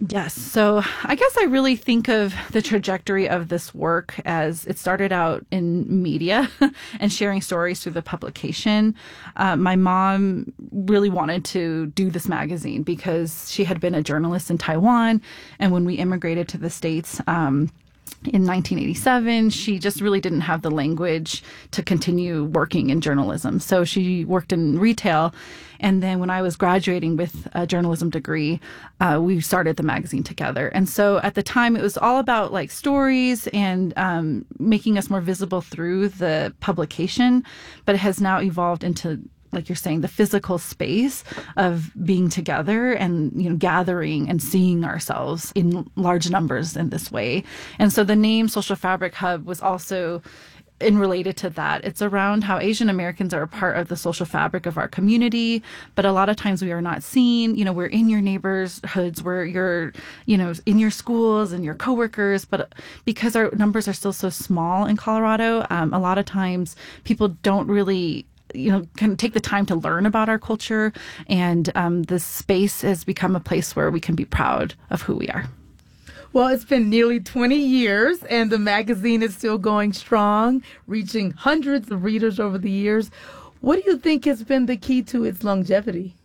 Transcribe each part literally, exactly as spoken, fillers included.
Yes. So I guess I really think of the trajectory of this work as it started out in media and sharing stories through the publication. Uh, my mom really wanted to do this magazine because she had been a journalist in Taiwan. And when we immigrated to the States, um, in nineteen eighty-seven, she just really didn't have the language to continue working in journalism. So she worked in retail. And then when I was graduating with a journalism degree, uh, we started the magazine together. And so at the time, it was all about like stories and um, making us more visible through the publication. But it has now evolved into, like you're saying, the physical space of being together and, you know, gathering and seeing ourselves in large numbers in this way. And so the name Social Fabric Hub was also in related to that. It's around how Asian Americans are a part of the social fabric of our community, but a lot of times we are not seen. You know, we're in your neighborhoods, we're your, you know, in your schools and your coworkers, but because our numbers are still so small in Colorado, um, a lot of times people don't really you know, can take the time to learn about our culture. And um, this space has become a place where we can be proud of who we are. Well, it's been nearly twenty years, and the magazine is still going strong, reaching hundreds of readers over the years. What do you think has been the key to its longevity?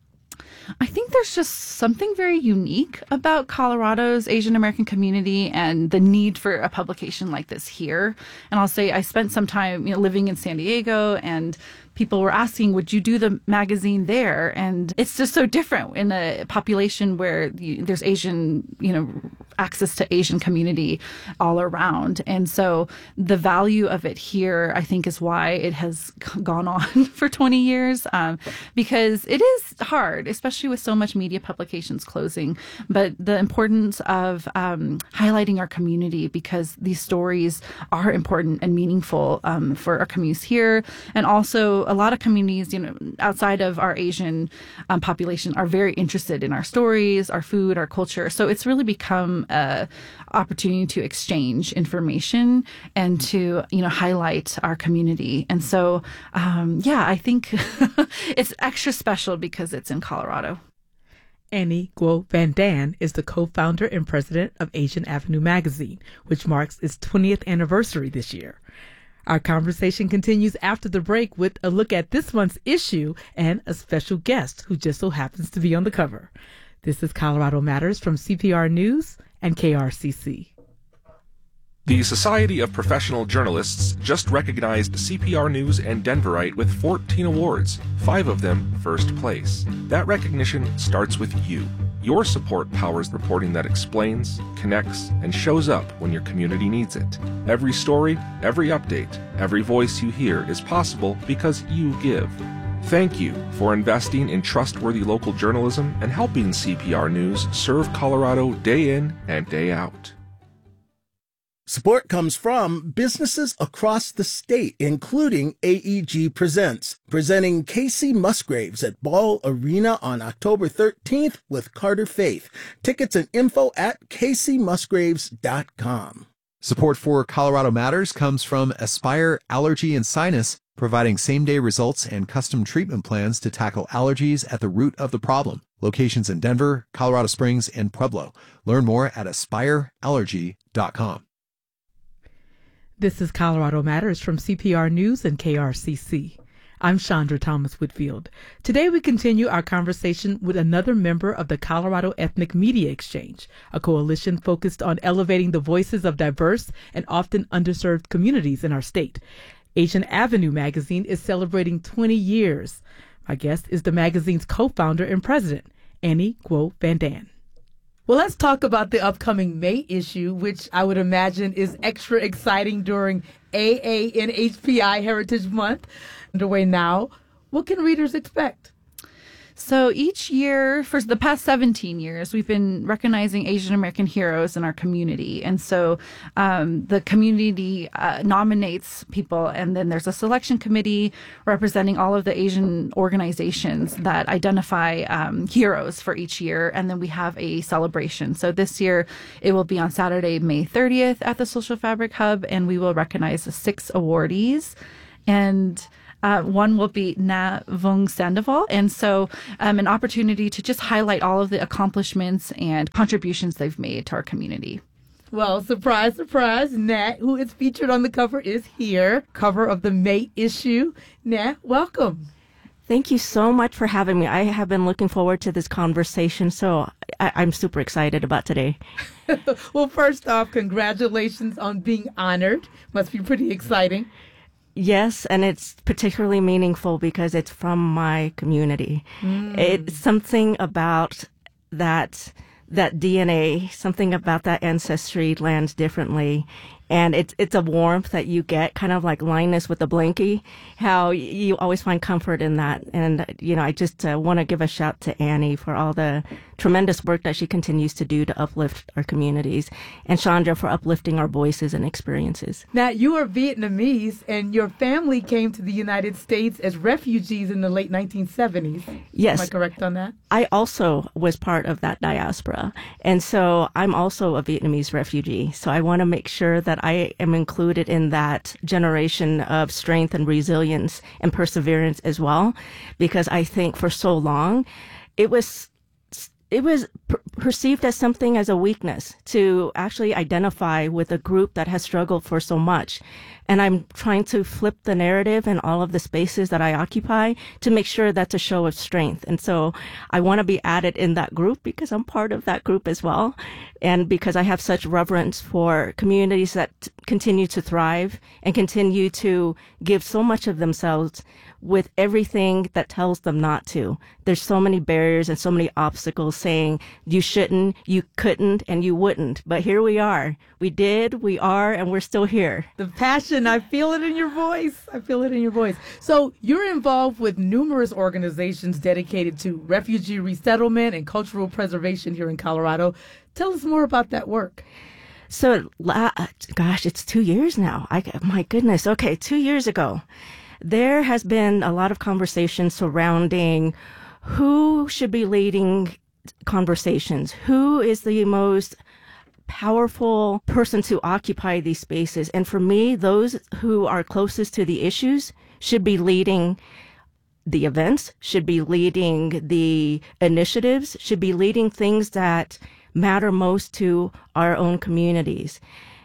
I think there's just something very unique about Colorado's Asian American community and the need for a publication like this here. And I'll say I spent some time, you know, living in San Diego, and people were asking, would you do the magazine there? And it's just so different in a population where you, there's Asian, you know, access to Asian community all around. And so the value of it here, I think, is why it has gone on for twenty years, um, because it is hard, especially with so much media publications closing. But the importance of um, highlighting our community, because these stories are important and meaningful um, for our communities here. And also a lot of communities, you know, outside of our Asian um, population are very interested in our stories, our food, our culture. So it's really become a opportunity to exchange information and to, you know, highlight our community. And so, um, yeah, I think it's extra special because it's in Colorado. Annie Guo Van Dan is the co-founder and president of Asian Avenue Magazine, which marks its twentieth anniversary this year. Our conversation continues after the break with a look at this month's issue and a special guest who just so happens to be on the cover. This is Colorado Matters from C P R News and K R C C. The Society of Professional Journalists just recognized C P R News and Denverite with fourteen awards, five of them first place. That recognition starts with you. Your support powers reporting that explains, connects, and shows up when your community needs it. Every story, every update, every voice you hear is possible because you give. Thank you for investing in trustworthy local journalism and helping C P R News serve Colorado day in and day out. Support comes from businesses across the state, including A E G Presents, presenting Casey Musgraves at Ball Arena on October thirteenth with Carter Faith. Tickets and info at casey musgraves dot com. Support for Colorado Matters comes from Aspire Allergy and Sinus, providing same-day results and custom treatment plans to tackle allergies at the root of the problem. Locations in Denver, Colorado Springs, and Pueblo. Learn more at aspire allergy dot com. This is Colorado Matters from C P R News and K R C C. I'm Chandra Thomas Whitfield. Today we continue our conversation with another member of the Colorado Ethnic Media Exchange, a coalition focused on elevating the voices of diverse and often underserved communities in our state. Asian Avenue Magazine is celebrating twenty years. My guest is the magazine's co-founder and president, Annie Guo Van Dan. Well, let's talk about the upcoming May issue, which I would imagine is extra exciting during A A N H P I Heritage Month, underway now. What can readers expect? So each year, for the past seventeen years, we've been recognizing Asian American heroes in our community. And so um, the community uh, nominates people, and then there's a selection committee representing all of the Asian organizations that identify um, heroes for each year. And then we have a celebration. So this year, it will be on Saturday, May thirtieth at the Social Fabric Hub, and we will recognize the six awardees. And Uh, one will be Na Vung Sandoval. And so um, an opportunity to just highlight all of the accomplishments and contributions they've made to our community. Well, surprise, surprise, Nat, who is featured on the cover, is here. Cover of the May issue. Nat, welcome. Thank you so much for having me. I have been looking forward to this conversation, so I- I'm super excited about today. Well, first off, congratulations on being honored. Must be pretty exciting. Yes, and it's particularly meaningful because it's from my community. Mm. It's something about that that D N A, something about that ancestry lands differently. And it's it's a warmth that you get, kind of like Linus with the blankie, how you always find comfort in that. And, you know, I just uh, want to give a shout to Annie for all the tremendous work that she continues to do to uplift our communities, and Chandra for uplifting our voices and experiences. Now, you are Vietnamese, and your family came to the United States as refugees in the late nineteen seventies. Yes. Am I correct on that? I also was part of that diaspora. And so I'm also a Vietnamese refugee. So I want to make sure that I am included in that generation of strength and resilience and perseverance as well, because I think for so long it was it was per- perceived as something as a weakness to actually identify with a group that has struggled for so much. And I'm trying to flip the narrative in all of the spaces that I occupy to make sure that's a show of strength. And so I want to be added in that group because I'm part of that group as well. And because I have such reverence for communities that t- continue to thrive and continue to give so much of themselves with everything that tells them not to. There's so many barriers and so many obstacles saying you shouldn't, you couldn't, and you wouldn't. But here we are. We did, we are, and we're still here. The passion, I feel it in your voice. I feel it in your voice. So you're involved with numerous organizations dedicated to refugee resettlement and cultural preservation here in Colorado. Tell us more about that work. So, gosh, it's two years now. I, my goodness. Okay, two years ago, there has been a lot of conversation surrounding who should be leading conversations, who is the most powerful person to occupy these spaces. And for me, those who are closest to the issues should be leading the events, should be leading the initiatives, should be leading things that matter most to our own communities.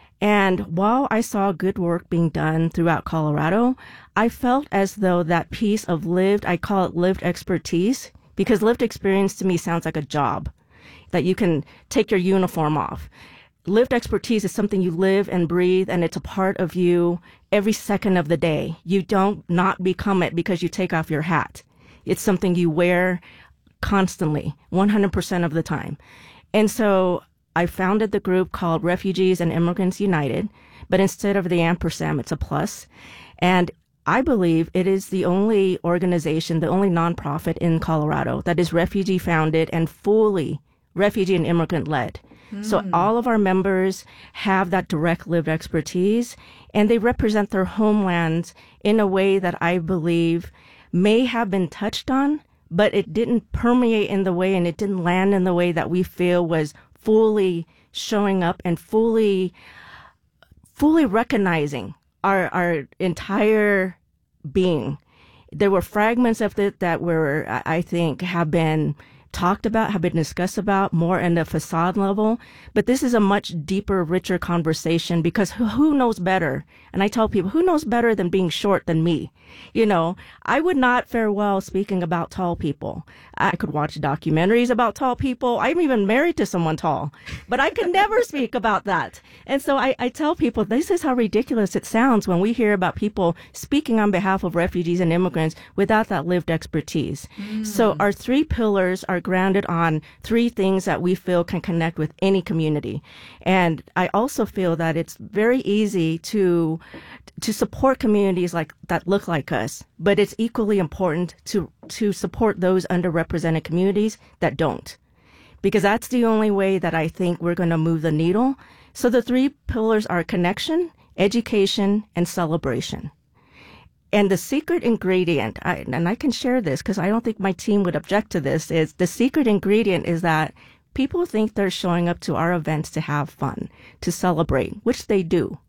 And while I saw good work being done throughout Colorado, I felt as though that piece of lived, I call it lived expertise, because lived experience to me sounds like a job that you can take your uniform off. Lived expertise is something you live and breathe, and it's a part of you every second of the day. You don't not become it because you take off your hat. It's something you wear constantly, one hundred percent of the time. And so I founded the group called Refugees and Immigrants United, but instead of the ampersand, it's a plus. And I believe it is the only organization, the only nonprofit in Colorado that is refugee founded and fully refugee and immigrant led. Mm. So all of our members have that direct lived expertise, and they represent their homelands in a way that I believe may have been touched on, but it didn't permeate in the way and it didn't land in the way that we feel was fully showing up and fully, fully recognizing our, our entire being. There were fragments of it that were, I think, have been talked about, have been discussed about more in the facade level. But this is a much deeper, richer conversation because who, who knows better? And I tell people, who knows better than being short than me? You know, I would not fare well speaking about tall people. I could watch documentaries about tall people. I'm even married to someone tall, but I could never speak about that. And so I, I tell people, this is how ridiculous it sounds when we hear about people speaking on behalf of refugees and immigrants without that lived expertise. Mm. So our three pillars are grounded on three things that we feel can connect with any community. And I also feel that it's very easy to to support communities like that look like us, but it's equally important to to support those underrepresented communities that don't, because that's the only way that I think we're going to move the needle. So the three pillars are connection, education, and celebration. And the secret ingredient, I, and I can share this because I don't think my team would object to this, is the secret ingredient is that people think they're showing up to our events to have fun, to celebrate, which they do.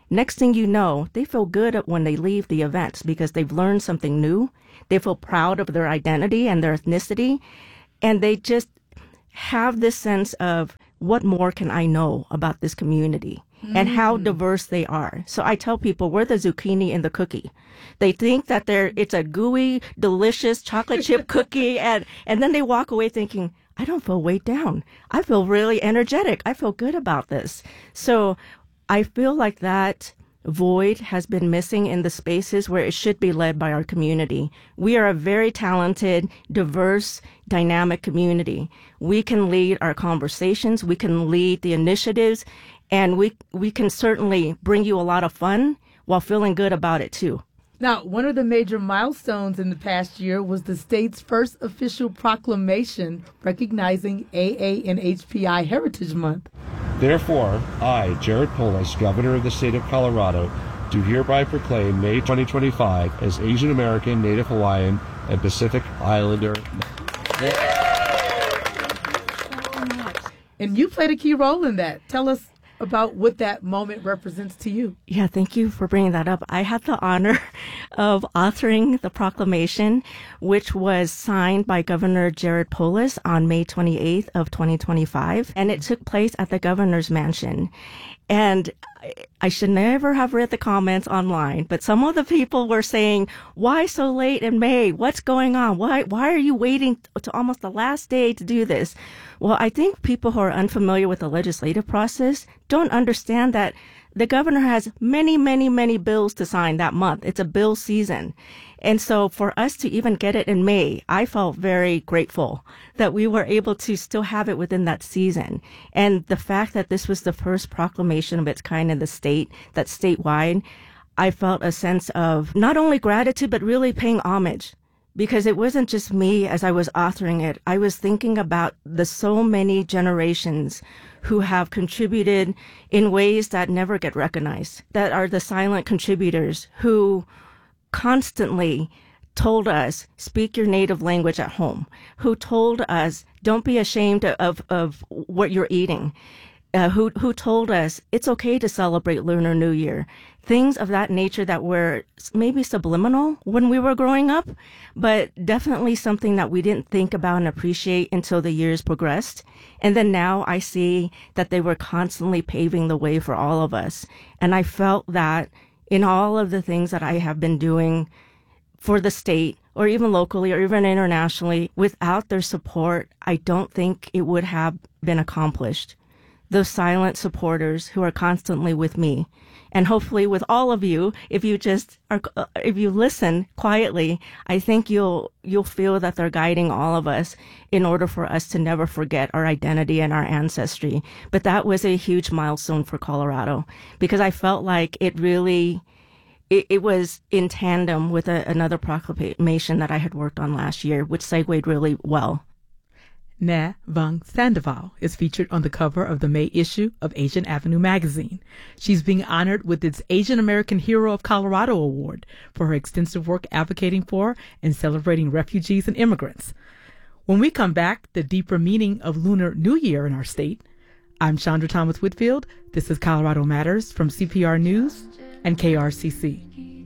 Next thing you know, they feel good when they leave the events because they've learned something new. They feel proud of their identity and their ethnicity. And they just have this sense of, what more can I know about this community mm. and how diverse they are? So I tell people we're the zucchini in the cookie. They think that they're it's a gooey, delicious chocolate chip cookie, and, and then they walk away thinking, I don't feel weighed down. I feel really energetic. I feel good about this. So I feel like that void has been missing in the spaces where it should be led by our community. We are a very talented, diverse, dynamic community. We can lead our conversations, we can lead the initiatives, and we we can certainly bring you a lot of fun while feeling good about it too. Now, one of the major milestones in the past year was the state's first official proclamation recognizing A A and H P I Heritage Month. Therefore, I, Jared Polis, Governor of the State of Colorado, do hereby proclaim May twenty twenty-five as Asian American, Native Hawaiian, and Pacific Islander. And you played a key role in that. Tell us about what that moment represents to you. Yeah, thank you for bringing that up. I had the honor of authoring the proclamation, which was signed by Governor Jared Polis on May twenty-eighth of twenty twenty-five, and it took place at the governor's mansion. And I should never have read the comments online, but some of the people were saying, why so late in May? What's going on? Why, why are you waiting to almost the last day to do this? Well, I think people who are unfamiliar with the legislative process don't understand that the governor has many, many, many bills to sign that month. It's a bill season. And so for us to even get it in May, I felt very grateful that we were able to still have it within that season. And the fact that this was the first proclamation of its kind in the state, that's statewide, I felt a sense of not only gratitude, but really paying homage. Because it wasn't just me as I was authoring it. I was thinking about the so many generations who have contributed in ways that never get recognized, that are the silent contributors who constantly told us, speak your native language at home, who told us, don't be ashamed of, of what you're eating, uh, who, who told us it's okay to celebrate Lunar New Year. Things of that nature that were maybe subliminal when we were growing up, but definitely something that we didn't think about and appreciate until the years progressed. And then now I see that they were constantly paving the way for all of us. And I felt that in all of the things that I have been doing for the state, or even locally, or even internationally, without their support, I don't think it would have been accomplished. Those silent supporters who are constantly with me. And hopefully with all of you, if you just are, if you listen quietly, I think you'll, you'll feel that they're guiding all of us in order for us to never forget our identity and our ancestry. But that was a huge milestone for Colorado because I felt like it really, it, it was in tandem with a, another proclamation that I had worked on last year, which segued really well. Na Vung Sandoval is featured on the cover of the May issue of Asian Avenue magazine. She's being honored with its Asian American Hero of Colorado Award for her extensive work advocating for and celebrating refugees and immigrants. When we come back, the deeper meaning of Lunar New Year in our state. I'm Chandra Thomas Whitfield. This is Colorado Matters from C P R News and K R C C.